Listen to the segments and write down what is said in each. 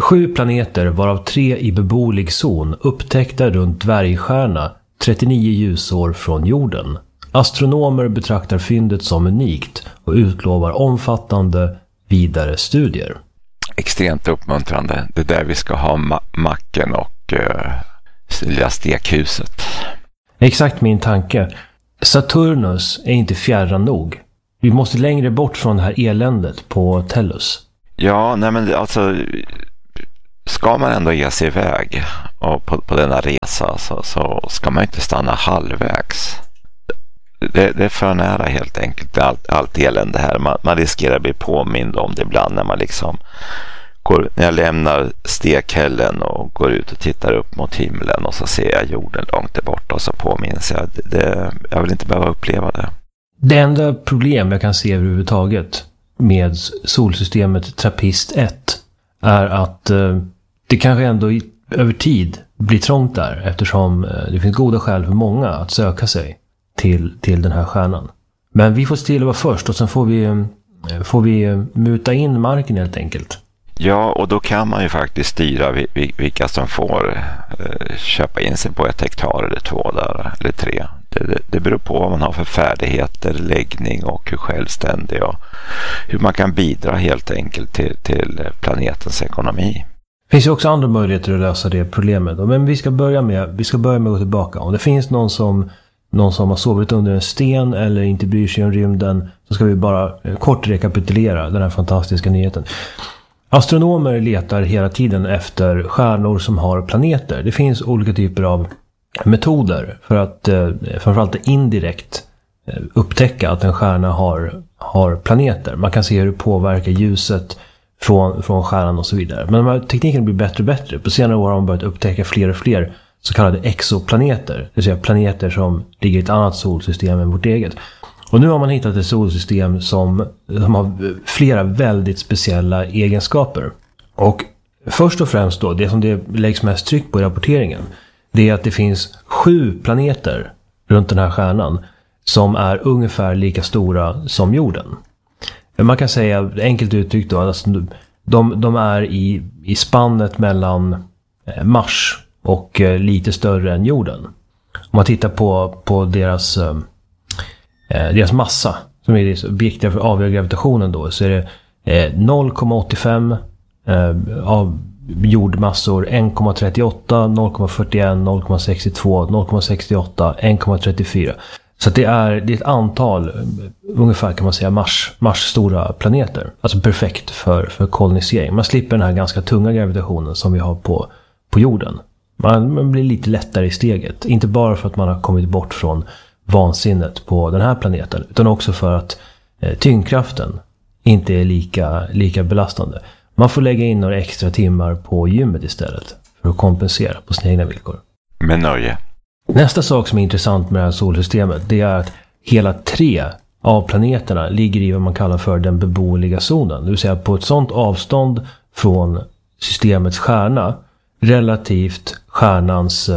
7 planeter varav 3 i beboelig zon upptäckta runt dvärgstjärna 39 ljusår från jorden. Astronomer betraktar fyndet som unikt och utlovar omfattande vidare studier. Extremt uppmuntrande. Det är där vi ska ha macken och lilla stekhuset. Exakt min tanke. Saturnus är inte fjärran nog. Vi måste längre bort från det här eländet på Tellus. Ja, nej men alltså ska man ändå ge sig iväg och på denna resa så ska man inte stanna halvvägs. Det är för nära helt enkelt. Allt elände här. Man riskerar att bli påmind om det ibland när man liksom när jag lämnar stekhällen och går ut och tittar upp mot himlen och så ser jag jorden långt där borta och så påminns jag. Jag vill inte behöva uppleva det. Det enda problem jag kan se överhuvudtaget med solsystemet Trappist 1 är att det kanske ändå över tid blir trångt där, eftersom det finns goda skäl för många att söka sig till den här stjärnan. Men vi får se till att vara först och sen får vi muta in marken helt enkelt. Ja, och då kan man ju faktiskt styra vilka som får köpa in sig på 1 hektar eller 2 där, eller 3. Det beror på vad man har för färdigheter, läggning och hur självständig och hur man kan bidra helt enkelt till planetens ekonomi. Det finns ju också andra möjligheter att lösa det problemet. Men vi ska börja med att gå tillbaka. Om det finns någon som har sovit under en sten eller inte bryr sig om rymden, så ska vi bara kort rekapitulera den här fantastiska nyheten. Astronomer letar hela tiden efter stjärnor som har planeter. Det finns olika typer av metoder för att framförallt indirekt upptäcka att en stjärna har planeter. Man kan se hur det påverkar ljuset från stjärnan och så vidare. Men de här tekniken blir bättre och bättre. På senare år har man börjat upptäcka fler och fler så kallade exoplaneter. Det vill säga planeter som ligger i ett annat solsystem än vårt eget. Och nu har man hittat ett solsystem som har flera väldigt speciella egenskaper. Och först och främst då, det som det läggs mest tryck på i rapporteringen, det är att det finns 7 planeter runt den här stjärnan som är ungefär lika stora som jorden. Man kan säga, enkelt uttryckt då, alltså de är i spannet mellan Mars och lite större än jorden. Om man tittar på deras massa, som är det viktiga för att avgöra gravitationen då, så är det 0,85 av jordmassor, 1,38, 0,41, 0,62, 0,68, 1,34. Så det är ett antal, ungefär kan man säga, Mars stora planeter. Alltså perfekt för kolonisering. Man slipper den här ganska tunga gravitationen som vi har på jorden. Man blir lite lättare i steget. Inte bara för att man har kommit bort från vansinnet på den här planeten, utan också för att tyngdkraften inte är lika belastande. Man får lägga in några extra timmar på gymmet istället för att kompensera på sina egna villkor. Med nöje. Nästa sak som är intressant med det här solsystemet, det är att hela 3 av planeterna ligger i vad man kallar för den beboeliga zonen. Det vill säga på ett sådant avstånd från systemets stjärna relativt stjärnans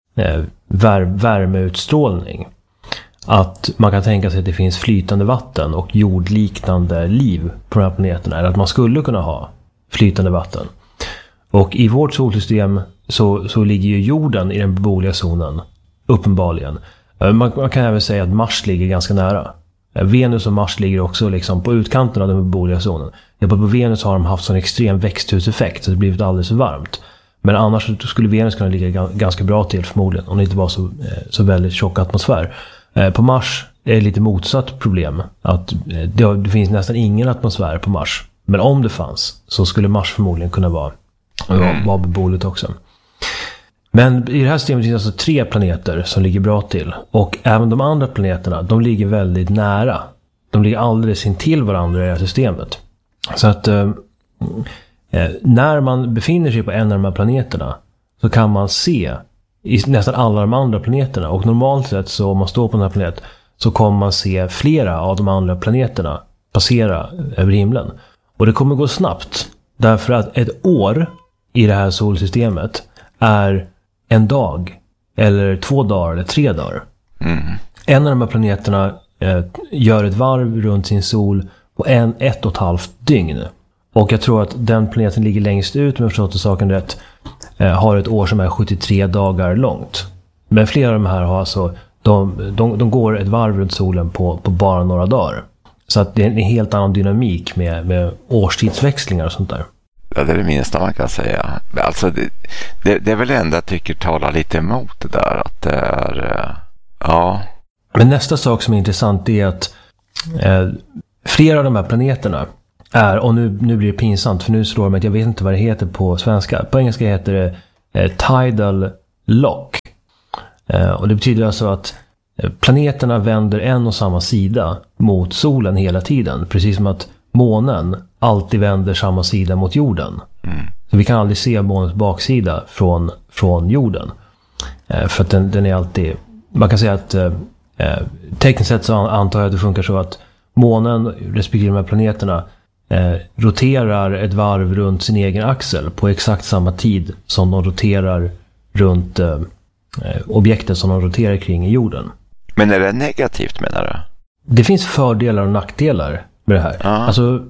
värmeutstrålning att man kan tänka sig att det finns flytande vatten och jordliknande liv på de här planeterna, eller att man skulle kunna ha flytande vatten. Och i vårt solsystem så ligger ju jorden i den beboeliga zonen, uppenbarligen. Man kan även säga att Mars ligger ganska nära. Venus och Mars ligger också liksom på utkanten av den beboeliga zonen. På Venus har de haft sån extrem växthuseffekt så det har blivit alldeles för varmt. Men annars skulle Venus kunna ligga ganska bra till förmodligen, om det inte var så väldigt tjock atmosfär. På Mars är det lite motsatt problem. Att det finns nästan ingen atmosfär på Mars. Men om det fanns så skulle Mars förmodligen kunna vara beboeligt också. Men i det här systemet finns alltså 3 planeter som ligger bra till. Och även de andra planeterna, de ligger väldigt nära. De ligger alldeles intill varandra i det här systemet. Så att när man befinner sig på en av de här planeterna så kan man se i nästan alla de andra planeterna. Och normalt sett så om man står på den här planeten så kommer man se flera av de andra planeterna passera över himlen. Och det kommer gå snabbt. Därför att ett år i det här solsystemet är en dag, eller 2 dagar, eller 3 dagar. En av de här planeterna gör ett varv runt sin sol på 1,5 dygn. Och jag tror att den planeten ligger längst ut, om jag förstått saken rätt, har ett år som är 73 dagar långt. Men flera av de här har alltså, de går ett varv runt solen på bara några dagar. Så att det är en helt annan dynamik med årstidsväxlingar och sånt där. Ja, det är det minsta man kan säga. Alltså det är väl ändå jag tycker talar lite emot det där. Att det är, ja. Men nästa sak som är intressant är att flera av de här planeterna är, och nu blir det pinsamt för nu slår de att jag vet inte vad det heter på svenska. På engelska heter det tidal lock. Och det betyder alltså att planeterna vänder en och samma sida mot solen hela tiden. Precis som att månen alltid vänder samma sida mot jorden. Så vi kan aldrig se månens baksida från jorden. För att den är alltid... Man kan säga att tekniskt sett så antar jag att det funkar så att månen respektive de här planeterna roterar ett varv runt sin egen axel på exakt samma tid som de roterar runt objektet som de roterar kring i jorden. Men är det negativt, menar du? Det finns fördelar och nackdelar med det här. Alltså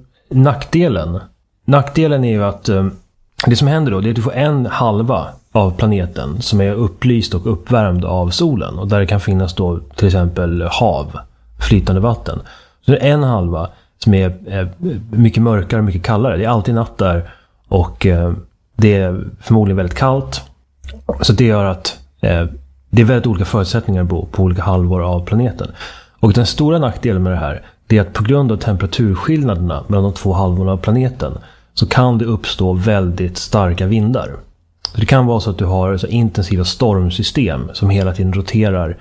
nackdelen är ju att det som händer då, det är att du får en halva av planeten som är upplyst och uppvärmd av solen, och där det kan finnas då till exempel hav, flytande vatten. Så det är en halva som är mycket mörkare och mycket kallare. Det är alltid natt där, och det är förmodligen väldigt kallt. Så det gör att det är väldigt olika förutsättningar på olika halvor av planeten. Och den stora nackdelen med det här, det är att på grund av temperaturskillnaderna mellan de två halvorna av planeten så kan det uppstå väldigt starka vindar. Så det kan vara så att du har så intensiva stormsystem som hela tiden roterar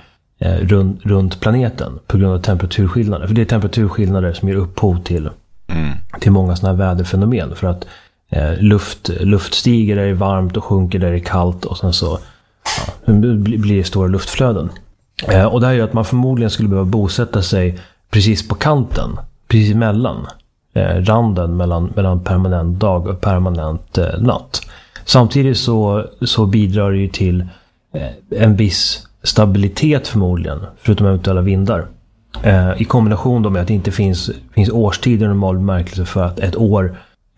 runt planeten på grund av temperaturskillnader. För det är temperaturskillnader som ger upphov till många sådana här väderfenomen. För att luft stiger där det är varmt och sjunker där det är kallt, och sen så blir det stora luftflöden. Och det här gör att man förmodligen skulle behöva bosätta sig precis på kanten, precis emellan randen mellan permanent dag och permanent natt. Samtidigt så bidrar det ju till en viss stabilitet förmodligen, förutom eventuella vindar. I kombination då med att det inte finns årstider i normal bemärkelse, för att ett år,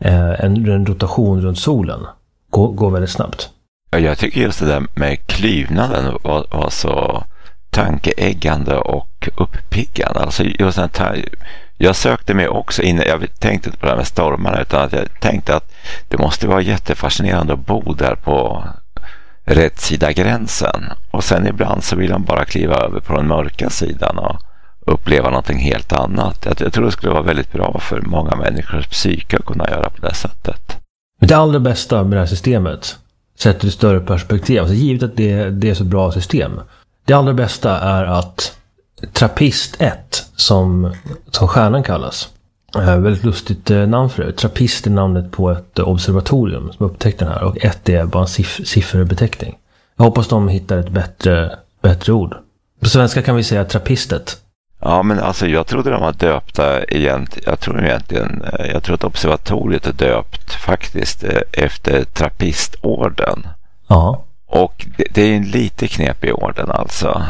en rotation runt solen går väldigt snabbt. Jag tycker just det där med klyvnaden var så tankeäggande och uppiggande. Alltså just jag sökte mig också in, jag tänkte inte på det här med stormarna, utan att jag tänkte att det måste vara jättefascinerande att bo där på rätt sida gränsen, och sen ibland så vill man bara kliva över på den mörka sidan och uppleva någonting helt annat. Jag tror det skulle vara väldigt bra för många människors psyke att kunna göra på det sättet. Men det allra bästa med det här systemet, sett i ett större perspektiv, alltså givet att det är så bra system, det allra bästa är att Trappist 1, som stjärnan kallas, väldigt lustigt namn för det. Trappist är namnet på ett observatorium som upptäckte den här, och 1 är bara en sifferbeteckning. Jag hoppas de hittar ett bättre ord. På svenska kan vi säga trappistet. Ja, men alltså jag trodde de var döpta jag tror att observatoriet är döpt faktiskt efter trappistorden. Ja. Och det är en lite knepig orden alltså.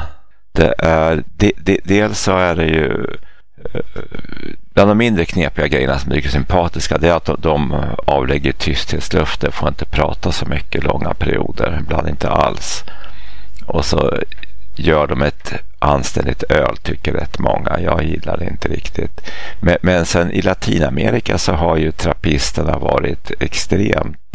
Dels så är det ju bland de mindre knepiga grejerna som är mycket sympatiska, det är att de avlägger tysthetslöfte, får inte prata så mycket långa perioder, ibland inte alls. Och så gör de ett anständigt öl, tycker rätt många. Jag gillar det inte riktigt. Men sen i Latinamerika så har ju trappisterna varit extremt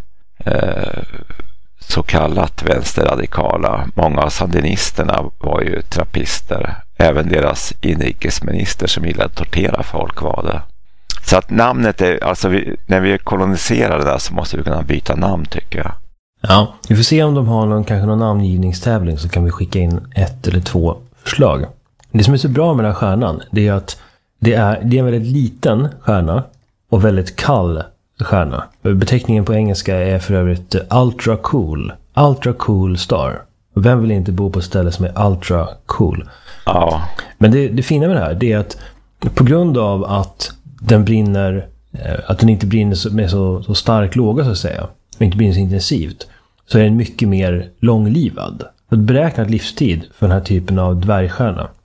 så kallat vänsterradikala. Många av sandinisterna var ju trappister. Även deras inrikesminister som gillade att tortera folk var det. Så att namnet är, alltså när vi koloniserar det där så måste vi kunna byta namn, tycker jag. Ja, vi får se om de har kanske någon namngivningstävling, så kan vi skicka in 1 eller 2 förslag. Det som är så bra med den här stjärnan, det är att det är en väldigt liten stjärna och väldigt kall stjärna. Beteckningen på engelska är för övrigt ultra cool star. Vem vill inte bo på ett ställe som är ultra cool? Ja. Men det fina med det här, det är att på grund av att den brinner, att den inte brinner med så stark låga så att säga, och inte brinner så intensivt, så är den mycket mer långlivad. Ett beräknat livstid för den här typen av dvärgstjärna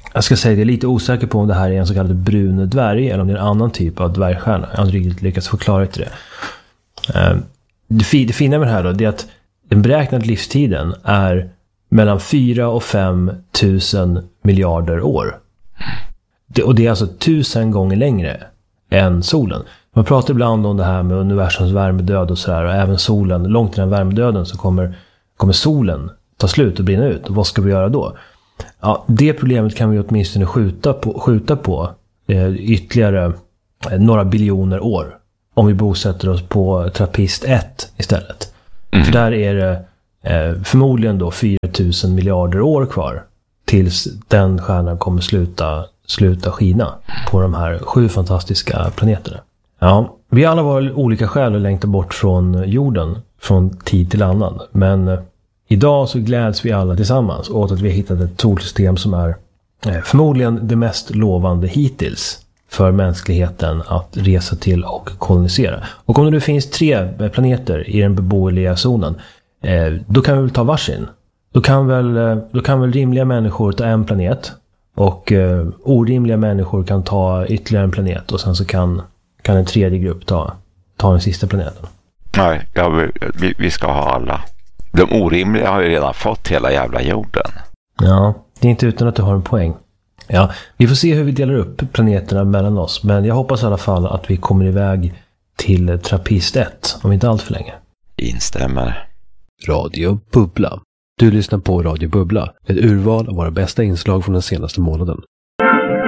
Jag ska säga att jag är lite osäker på om det här är en så kallad brun dvärg eller om det är en annan typ av dvärgstjärna. Jag har inte riktigt lyckats få klarhet i det. Det fina med det här då, det är att den beräknade livstiden är mellan 4 och 5 000 miljarder år. Och det är alltså 1000 gånger längre än solen. Man pratar ibland om det här med universums värmedöd och sådär. Och även solen, långt innan värmedöden så kommer solen ta slut och brinna ut. Och vad ska vi göra då? Ja, det problemet kan vi åtminstone skjuta på ytterligare några biljoner år. Om vi bosätter oss på Trappist 1 istället. För där är det förmodligen då 4 000 miljarder år kvar. Tills den stjärnan kommer sluta skina på de här 7 fantastiska planeterna. Ja, vi alla var olika skäl att längta bort från jorden från tid till annan. Men idag så gläds vi alla tillsammans åt att vi har hittat ett solsystem som är förmodligen det mest lovande hittills för mänskligheten att resa till och kolonisera. Och om det nu finns 3 planeter i den beboeliga zonen, då kan vi väl ta varsin. Då kan väl rimliga människor ta en planet och orimliga människor kan ta ytterligare en planet och sen så kan en tredje grupp ta den sista planeten. Nej, vi ska ha alla. De orimliga har ju redan fått hela jävla jorden. Ja, det är inte utan att du har en poäng. Ja, vi får se hur vi delar upp planeterna mellan oss. Men jag hoppas i alla fall att vi kommer iväg till Trappist 1 om inte allt för länge. Instämmer. Radio Bubbla. Du lyssnar på Radio Bubbla, ett urval av våra bästa inslag från den senaste månaden.